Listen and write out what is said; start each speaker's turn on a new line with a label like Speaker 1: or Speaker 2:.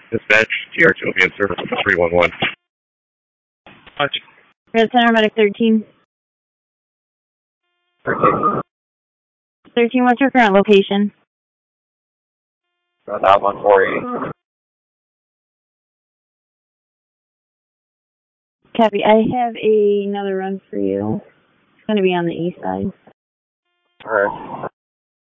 Speaker 1: Dispatch, TR2 in service 311.
Speaker 2: Watch.
Speaker 3: Red Center, Medic 13. 13, what's your current location?
Speaker 4: About 1480.
Speaker 3: Copy. I have another run for you. It's going to be on the east side.
Speaker 4: Alright.